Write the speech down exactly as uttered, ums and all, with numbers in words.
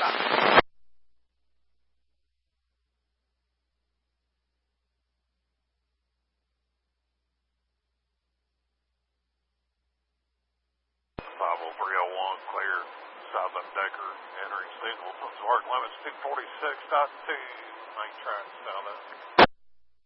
five oh three oh one, clear, south of Decker, entering signal from Smart Limits two forty-six point two, main track south end.